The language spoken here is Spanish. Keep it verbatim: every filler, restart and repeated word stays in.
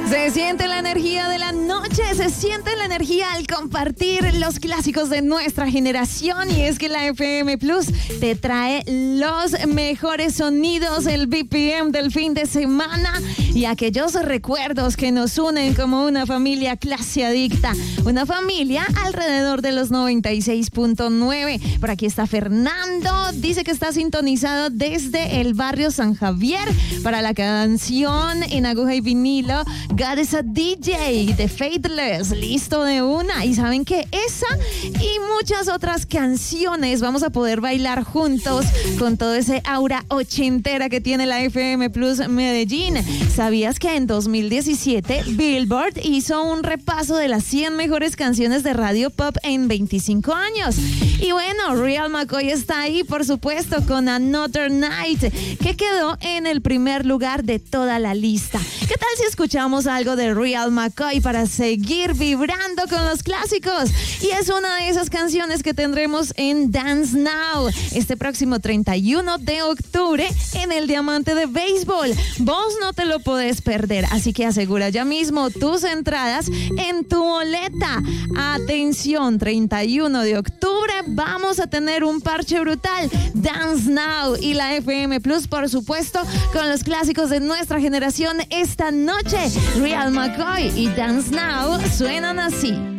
Se siente la energía de la noche, se siente la energía al compartir los clásicos de nuestra generación, y es que la F M Plus te trae los mejores sonidos, el B P M del fin de semana y aquellos recuerdos que nos unen como una familia clase adicta, una familia alrededor de los noventa y seis punto nueve. Por aquí está Fernando, dice que está sintonizado desde el barrio San Javier para la canción en aguja y vinilo God is a D J de Faithless. Listo de una. Y saben que esa y muchas otras canciones vamos a poder bailar juntos con todo ese aura ochentera que tiene la F M Plus Medellín. ¿Sabías que en dos mil diecisiete Billboard hizo un repaso de las cien mejores canciones de radio pop en veinticinco años? Y bueno, Real McCoy está ahí, por supuesto, con Another Night, que quedó en el primer lugar de toda la lista. ¿Qué tal si escuchamos algo de Real McCoy para seguir vibrando con los clásicos? Y es una de esas canciones que tendremos en Dance Now este próximo treinta y uno de octubre en el Diamante de Béisbol. Vos no te lo podés perder, así que asegura ya mismo tus entradas en tu boleta. Atención, treinta y uno de octubre vamos a tener un parche brutal. Dance Now y la F M Plus, por supuesto, con los clásicos de nuestra generación esta noche. Real McCoy y Dance Now suenan así.